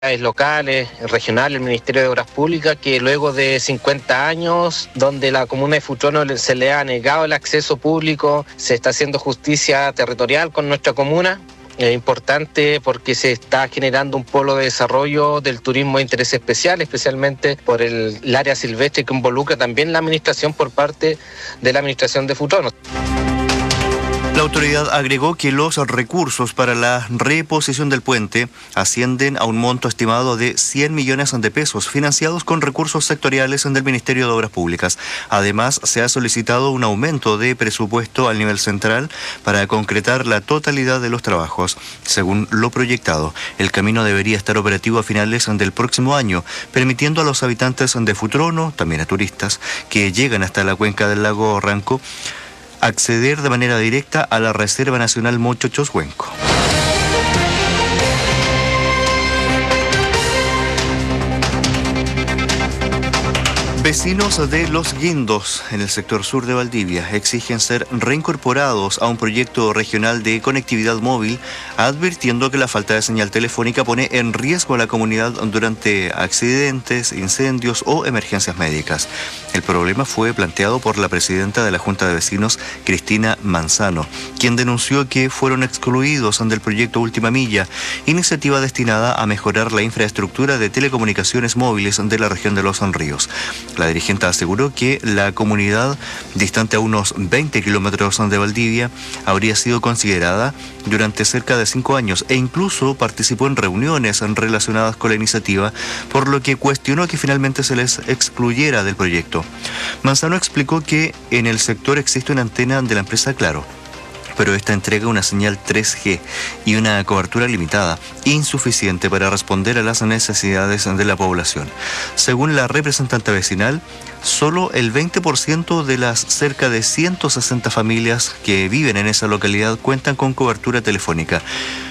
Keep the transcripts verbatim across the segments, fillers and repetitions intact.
locales, regionales, el Ministerio de Obras Públicas, que luego de cincuenta años, donde la comuna de Futrono se le ha negado el acceso público, se está haciendo justicia territorial con nuestra comuna. Es importante porque se está generando un polo de desarrollo del turismo de interés especial, especialmente por el, el área silvestre, que involucra también la administración por parte de la administración de Futrono. La autoridad agregó que los recursos para la reposición del puente ascienden a un monto estimado de cien millones de pesos, financiados con recursos sectoriales del Ministerio de Obras Públicas. Además, se ha solicitado un aumento de presupuesto al nivel central para concretar la totalidad de los trabajos. Según lo proyectado, el camino debería estar operativo a finales del próximo año, permitiendo a los habitantes de Futrono, también a turistas, que llegan hasta la cuenca del lago Ranco, acceder de manera directa a la Reserva Nacional Mochochos-Huenco. Vecinos de Los Guindos, en el sector sur de Valdivia, exigen ser reincorporados a un proyecto regional de conectividad móvil, advirtiendo que la falta de señal telefónica pone en riesgo a la comunidad durante accidentes, incendios o emergencias médicas. El problema fue planteado por la presidenta de la Junta de Vecinos, Cristina Manzano, quien denunció que fueron excluidos del proyecto Última Milla, iniciativa destinada a mejorar la infraestructura de telecomunicaciones móviles de la región de Los Ríos. La dirigente aseguró que la comunidad, distante a unos veinte kilómetros de Valdivia, habría sido considerada durante cerca de cinco años e incluso participó en reuniones relacionadas con la iniciativa, por lo que cuestionó que finalmente se les excluyera del proyecto. Manzano explicó que en el sector existe una antena de la empresa Claro, pero esta entrega una señal tres G y una cobertura limitada, insuficiente para responder a las necesidades de la población. Según la representante vecinal, solo el veinte por ciento de las cerca de ciento sesenta familias que viven en esa localidad cuentan con cobertura telefónica.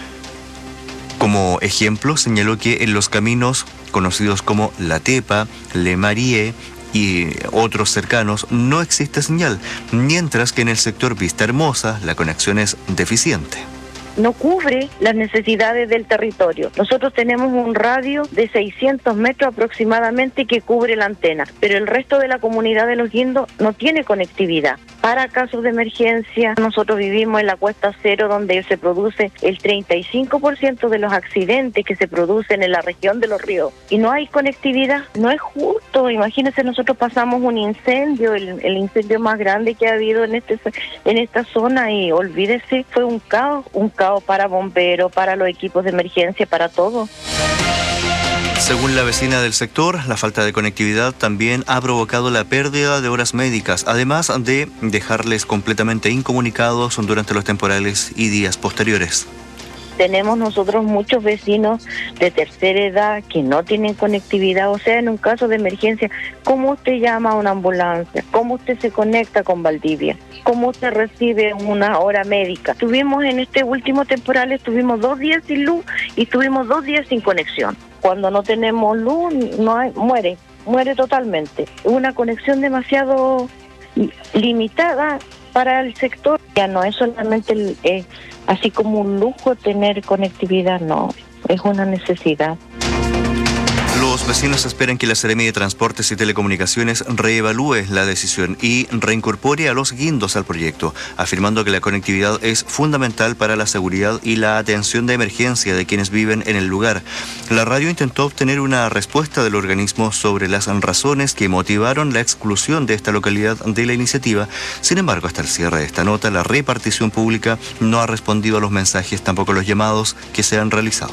Como ejemplo, señaló que en los caminos conocidos como La Tepa, Le Marie y otros cercanos no existe señal, mientras que en el sector Vista Hermosa la conexión es deficiente. No cubre las necesidades del territorio. Nosotros tenemos un radio de seiscientos metros aproximadamente que cubre la antena, pero el resto de la comunidad de Los Guindos no tiene conectividad. Para casos de emergencia, nosotros vivimos en la Cuesta Cero, donde se produce el treinta y cinco por ciento de los accidentes que se producen en la región de Los Ríos. Y no hay conectividad, no es justo. Imagínense, nosotros pasamos un incendio, el, el incendio más grande que ha habido en, este, en esta zona, y olvídese, fue un caos, un caos para bomberos, para los equipos de emergencia, para todo. Según la vecina del sector, la falta de conectividad también ha provocado la pérdida de horas médicas, además de dejarles completamente incomunicados durante los temporales y días posteriores. Tenemos nosotros muchos vecinos de tercera edad que no tienen conectividad, o sea, en un caso de emergencia, ¿cómo usted llama a una ambulancia? ¿Cómo usted se conecta con Valdivia? ¿Cómo usted recibe una hora médica? Tuvimos en este último temporal, estuvimos dos días sin luz y estuvimos dos días sin conexión. Cuando no tenemos luz, no hay, muere, muere totalmente. Una conexión demasiado limitada para el sector. Ya no es solamente el, eh, así como un lujo tener conectividad, no, es una necesidad. Los vecinos esperan que la Seremi de Transportes y Telecomunicaciones reevalúe la decisión y reincorpore a Los Guindos al proyecto, afirmando que la conectividad es fundamental para la seguridad y la atención de emergencia de quienes viven en el lugar. La radio intentó obtener una respuesta del organismo sobre las razones que motivaron la exclusión de esta localidad de la iniciativa. Sin embargo, hasta el cierre de esta nota, la repartición pública no ha respondido a los mensajes, tampoco a los llamados que se han realizado.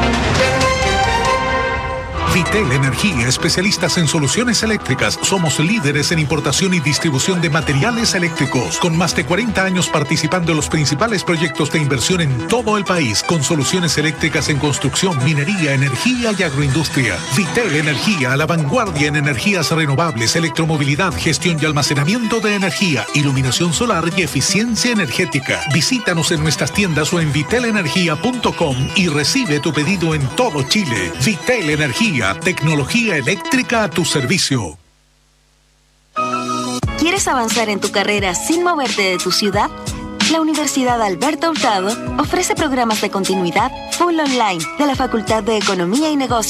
Vitel Energía, especialistas en soluciones eléctricas. Somos líderes en importación y distribución de materiales eléctricos, con más de cuarenta años participando en los principales proyectos de inversión en todo el país, con soluciones eléctricas en construcción, minería, energía y agroindustria. Vitel Energía, a la vanguardia en energías renovables, electromovilidad, gestión y almacenamiento de energía, iluminación solar y eficiencia energética. Visítanos en nuestras tiendas o en vitel energía punto com y recibe tu pedido en todo Chile. Vitel Energía, tecnología eléctrica a tu servicio. ¿Quieres avanzar en tu carrera sin moverte de tu ciudad? La Universidad Alberto Hurtado ofrece programas de continuidad full online de la Facultad de Economía y Negocios